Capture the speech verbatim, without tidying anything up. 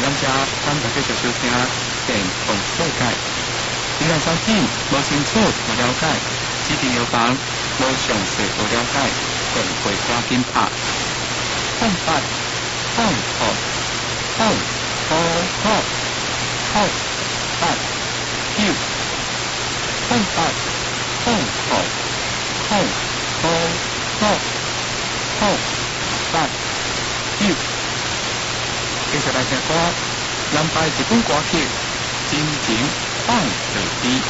感谢咱大继续收听电动世界。虽然相信无清楚、无了解，指定药房无详细、无了解，便会赶紧拍。空八空好空好好空八九空八空好空好好空八九。继续来听歌，南派日本歌曲《真情放就低》。